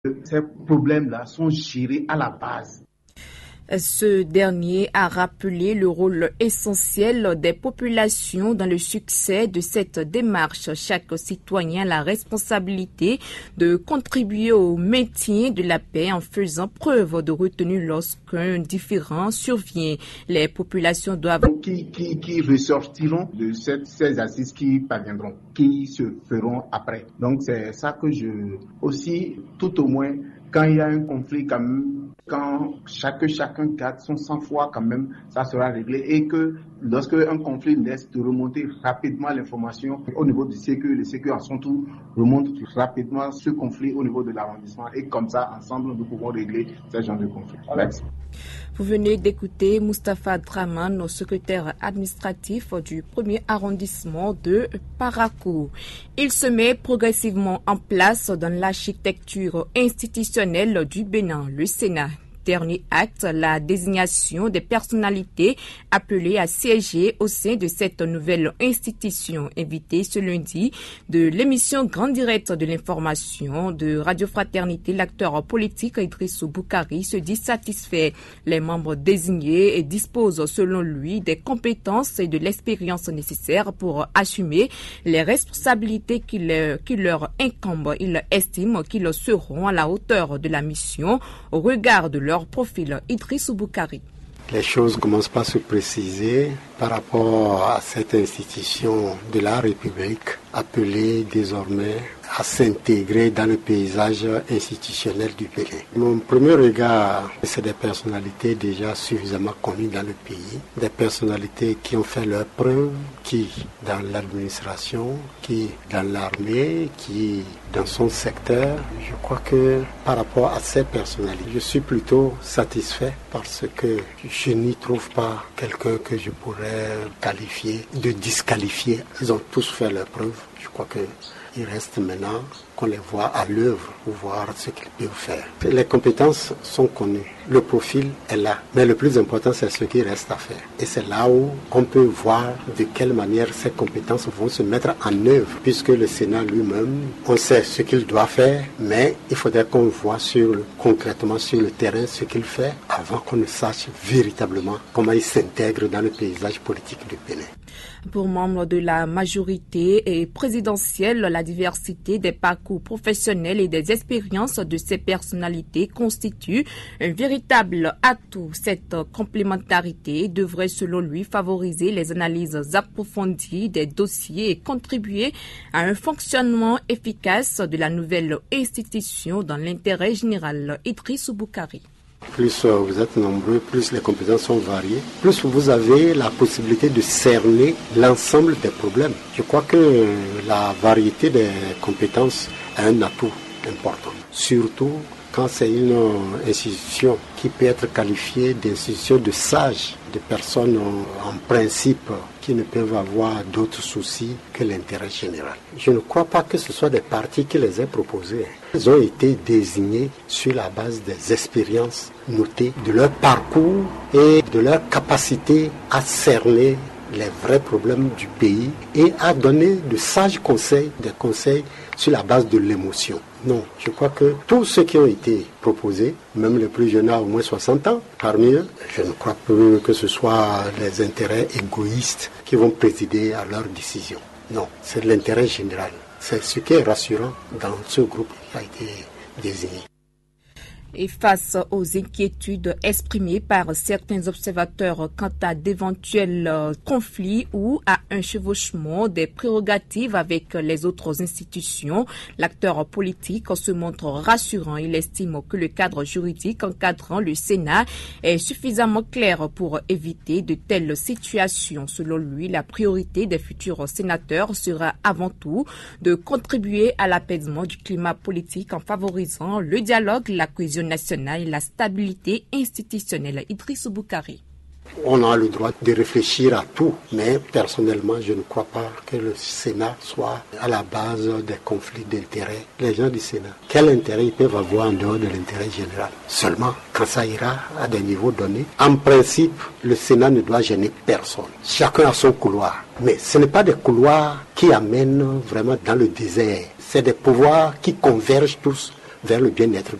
Ces problèmes-là sont gérés à la base. Ce dernier a rappelé le rôle essentiel des populations dans le succès de cette démarche. Chaque citoyen a la responsabilité de contribuer au maintien de la paix en faisant preuve de retenue lorsqu'un différend survient. Les populations doivent... Qui ressortiront de ces assises qui parviendront, qui se feront après. Donc c'est ça que aussi, tout au moins, quand il y a un conflit quand même, quand chacun garde son sang-froid quand même, ça sera réglé et que lorsque un conflit laisse de remonter rapidement l'information au niveau du CQ, le CQ à son tour remonte rapidement ce conflit au niveau de l'arrondissement et comme ça, ensemble, nous pouvons régler ce genre de conflit. Merci. Vous venez d'écouter Moustapha Draman, secrétaire administratif du 1er arrondissement de Parakou. Il se met progressivement en place dans l'architecture institutionnelle du Bénin, le Sénat. Dernier acte, la désignation des personnalités appelées à siéger au sein de cette nouvelle institution. Invité ce lundi de l'émission Grand Direct de l'information de Radio Fraternité, l'acteur politique Idrissou Boukari se dit satisfait. Les membres désignés disposent selon lui des compétences et de l'expérience nécessaires pour assumer les responsabilités qui leur incombent. Il estime qu'ils seront à la hauteur de la mission au regard de leur profil. Idrissou Boukari. Les choses commencent par se préciser par rapport à cette institution de la République appelée désormais à s'intégrer dans le paysage institutionnel du Bénin. Mon premier regard, c'est des personnalités déjà suffisamment connues dans le pays, des personnalités qui ont fait leurs preuves, qui dans l'administration, qui dans l'armée, qui dans son secteur. Je crois que par rapport à ces personnalités, je suis plutôt satisfait parce que je n'y trouve pas quelqu'un que je pourrais qualifier de disqualifié. Ils ont tous fait leurs preuves. Je crois qu'il reste maintenant qu'on les voit à l'œuvre pour voir ce qu'ils peuvent faire. Les compétences sont connues, le profil est là, mais le plus important c'est ce qui reste à faire. Et c'est là où on peut voir de quelle manière ces compétences vont se mettre en œuvre, puisque le Sénat lui-même, on sait ce qu'il doit faire, mais il faudrait qu'on voit concrètement sur le terrain ce qu'il fait avant qu'on ne sache véritablement comment il s'intègre dans le paysage politique du Bénin. Pour membres de la majorité et présidentielle, la diversité des parcours professionnels et des expériences de ces personnalités constitue un véritable atout. Cette complémentarité devrait, selon lui, favoriser les analyses approfondies des dossiers et contribuer à un fonctionnement efficace de la nouvelle institution dans l'intérêt général. Idrissou Boukari. Plus vous êtes nombreux, plus les compétences sont variées, plus vous avez la possibilité de cerner l'ensemble des problèmes. Je crois que la variété des compétences a un atout important, surtout quand c'est une institution qui peut être qualifiée d'institution de sages, de personnes en principe qui ne peuvent avoir d'autres soucis que l'intérêt général. Je ne crois pas que ce soit des partis qui les aient proposés. Ils ont été désignés sur la base des expériences notées, de leur parcours et de leur capacité à cerner les vrais problèmes du pays et à donner de sages conseils, des conseils sur la base de l'émotion. Non, je crois que tous ceux qui ont été proposés, même les plus jeunes à au moins 60 ans, parmi eux, je ne crois pas que ce soit les intérêts égoïstes qui vont présider à leurs décisions. Non, c'est l'intérêt général. C'est ce qui est rassurant dans ce groupe qui a été désigné. Et face aux inquiétudes exprimées par certains observateurs quant à d'éventuels conflits ou à un chevauchement des prérogatives avec les autres institutions, l'acteur politique se montre rassurant. Il estime que le cadre juridique encadrant le Sénat est suffisamment clair pour éviter de telles situations. Selon lui, la priorité des futurs sénateurs sera avant tout de contribuer à l'apaisement du climat politique en favorisant le dialogue, la cohésion nationale et la stabilité institutionnelle. Idrissou Boukari. On a le droit de réfléchir à tout, mais personnellement, je ne crois pas que le Sénat soit à la base des conflits d'intérêts. Les gens du Sénat, quel intérêt ils peuvent avoir en dehors de l'intérêt général? Seulement quand ça ira à des niveaux donnés. En principe, le Sénat ne doit gêner personne. Chacun a son couloir. Mais ce n'est pas des couloirs qui amènent vraiment dans le désert. C'est des pouvoirs qui convergent tous vers le bien-être